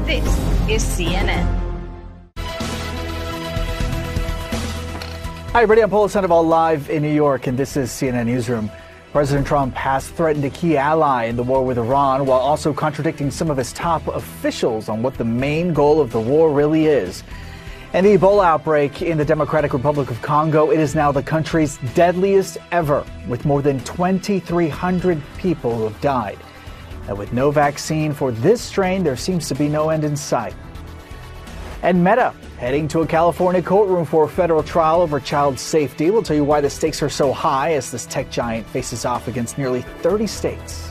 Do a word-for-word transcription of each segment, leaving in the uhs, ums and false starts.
This is C N N. Hi, everybody. I'm Paulo Sandoval live in New York, and this is C N N Newsroom. President Trump has threatened a key ally in the war with Iran while also contradicting some of his top officials on what the main goal of the war really is. And the Ebola outbreak in the Democratic Republic of Congo, it is now the country's deadliest ever, with more than twenty-three hundred people who have died. And with no vaccine for this strain, there seems to be no end in sight. And Meta heading to a California courtroom for a federal trial over child safety. We'll tell you why the stakes are so high as this tech giant faces off against nearly thirty states.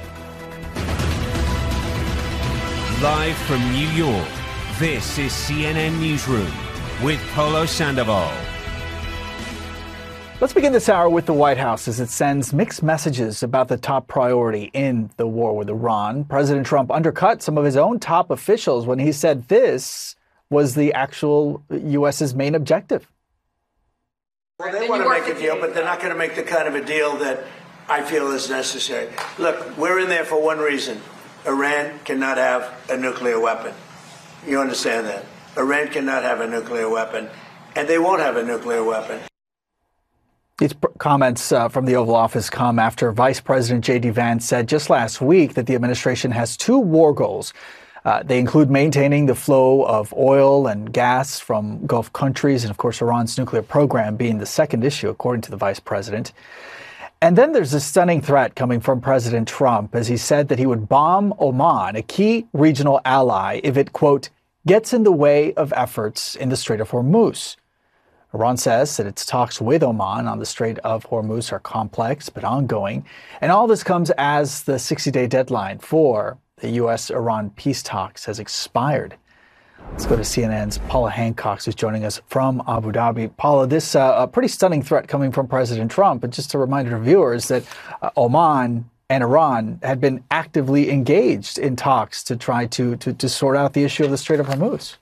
Live from New York, this is C N N Newsroom with Paulo Sandoval. Let's begin this hour with the White House as it sends mixed messages about the top priority in the war with Iran. President Trump undercut some of his own top officials when he said this was the actual U S's main objective. Well, they want to make a deal, but they're not going to make the kind of a deal that I feel is necessary. Look, we're in there for one reason. Iran cannot have a nuclear weapon. You understand that? Iran cannot have a nuclear weapon, and they won't have a nuclear weapon. These comments uh, from the Oval Office come after Vice President J D Vance said just last week that the administration has two war goals. Uh, they include maintaining the flow of oil and gas from Gulf countries, and of course, Iran's nuclear program being the second issue, according to the vice president. And then there's a stunning threat coming from President Trump as he said that he would bomb Oman, a key regional ally, if it, quote, gets in the way of efforts in the Strait of Hormuz. Iran says that its talks with Oman on the Strait of Hormuz are complex but ongoing. And all this comes as the sixty-day deadline for the U S-Iran peace talks has expired. Let's go to C N N's Paula Hancock, who's joining us from Abu Dhabi. Paula, this uh, a pretty stunning threat coming from President Trump. But just a reminder to viewers that uh, Oman and Iran had been actively engaged in talks to try to, to, to sort out the issue of the Strait of Hormuz.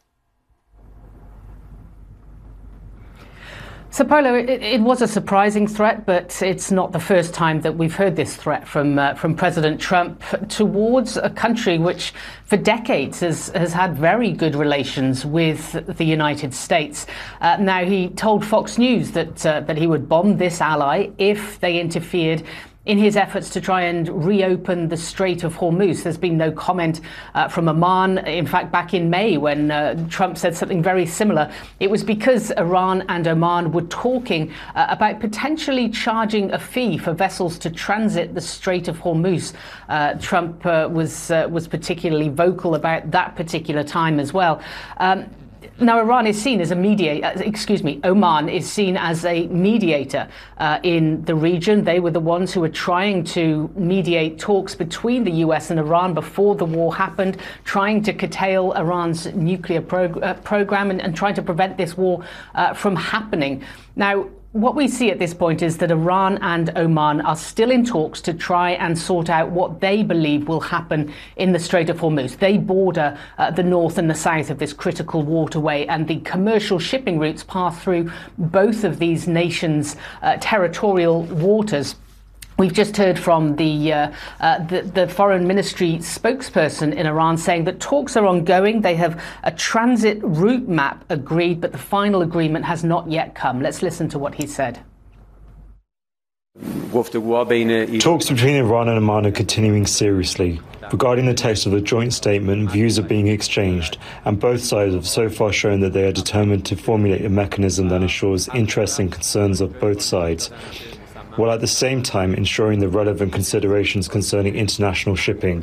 So, Paulo, it, it was a surprising threat, but it's not the first time that we've heard this threat from uh, from President Trump towards a country which, for decades, has, has had very good relations with the United States. Uh, now, he told Fox News that uh, that he would bomb this ally if they interfered in his efforts to try and reopen the Strait of Hormuz. There's been no comment uh, from Oman. In fact, back in May, when uh, Trump said something very similar, it was because Iran and Oman were talking uh, about potentially charging a fee for vessels to transit the Strait of Hormuz. Uh, Trump uh, was uh, was particularly vocal about that particular time as well. Um, Now, Iran is seen as a mediator, excuse me, Oman is seen as a mediator uh, in the region. They were the ones who were trying to mediate talks between the U S and Iran before the war happened, trying to curtail Iran's nuclear prog- uh, program and, and trying to prevent this war uh, from happening. Now, what we see at this point is that Iran and Oman are still in talks to try and sort out what they believe will happen in the Strait of Hormuz. They border uh, the north and the south of this critical waterway, and the commercial shipping routes pass through both of these nations' uh, territorial waters. We've just heard from the, uh, uh, the the foreign ministry spokesperson in Iran saying that talks are ongoing. They have a transit route map agreed, but the final agreement has not yet come. Let's listen to what he said. Talks between Iran and Oman are continuing seriously. Regarding the text of the joint statement, views are being exchanged, and both sides have so far shown that they are determined to formulate a mechanism that ensures interests and concerns of both sides, while at the same time ensuring the relevant considerations concerning international shipping.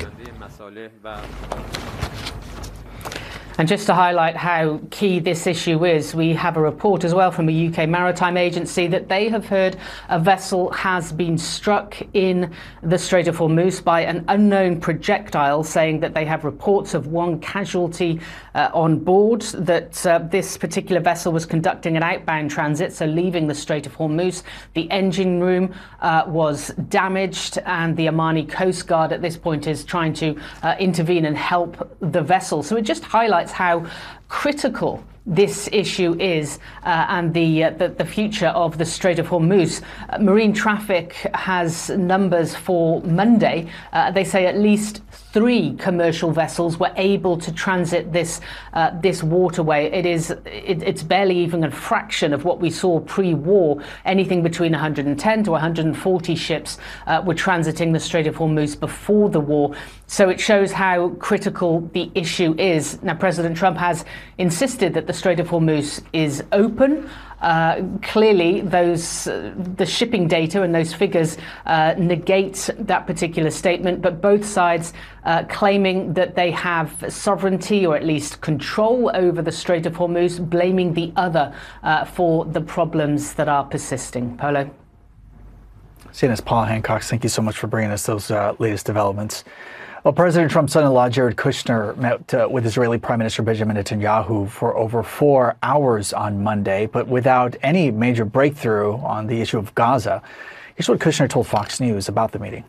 And just to highlight how key this issue is, we have a report as well from a U K maritime agency that they have heard a vessel has been struck in the Strait of Hormuz by an unknown projectile, saying that they have reports of one casualty uh, on board, that uh, this particular vessel was conducting an outbound transit, so leaving the Strait of Hormuz. The engine room uh, was damaged, and the Omani Coast Guard at this point is trying to uh, intervene and help the vessel. So it just highlights how critical this issue is uh, and the, uh, the the future of the Strait of Hormuz. Uh, marine traffic has numbers for Monday. Uh, they say at least three commercial vessels were able to transit this uh, this waterway. It is it, it's barely even a fraction of what we saw pre-war. Anything between one hundred ten to one hundred forty ships uh, were transiting the Strait of Hormuz before the war. So it shows how critical the issue is. Now, President Trump has insisted that the Strait of Hormuz is open. Uh, clearly, those uh, the shipping data and those figures uh, negate that particular statement, but both sides uh, claiming that they have sovereignty or at least control over the Strait of Hormuz, blaming the other uh, for the problems that are persisting. Polo. C N N's Paula Hancock, thank you so much for bringing us those uh, latest developments. Well, President Trump's son-in-law, Jared Kushner, met uh, with Israeli Prime Minister Benjamin Netanyahu for over four hours on Monday, but without any major breakthrough on the issue of Gaza. Here's what Kushner told Fox News about the meeting.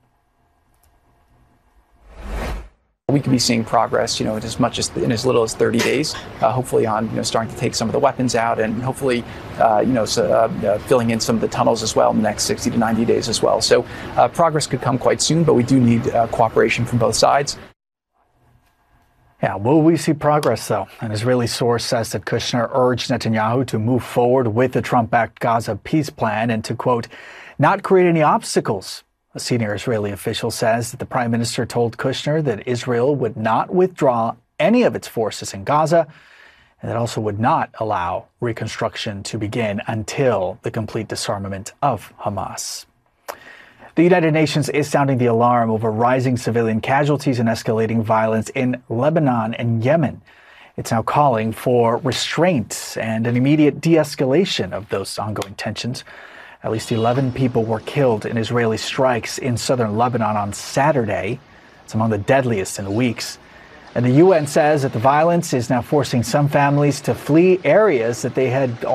We could be seeing progress, you know, in as much as in as little as thirty days, uh, hopefully on, you know, starting to take some of the weapons out and hopefully, uh, you know, so, uh, uh, filling in some of the tunnels as well in the next sixty to ninety days as well. So uh, progress could come quite soon, but we do need uh, cooperation from both sides. Yeah, will we see progress, though? An Israeli source says that Kushner urged Netanyahu to move forward with the Trump-backed Gaza peace plan and to, quote, not create any obstacles. A senior Israeli official says that the prime minister told Kushner that Israel would not withdraw any of its forces in Gaza and that also would not allow reconstruction to begin until the complete disarmament of Hamas. The United Nations is sounding the alarm over rising civilian casualties and escalating violence in Lebanon and Yemen. It's now calling for restraint and an immediate de-escalation of those ongoing tensions. At least eleven people were killed in Israeli strikes in southern Lebanon on Saturday. It's among the deadliest in weeks. And the U N says that the violence is now forcing some families to flee areas that they had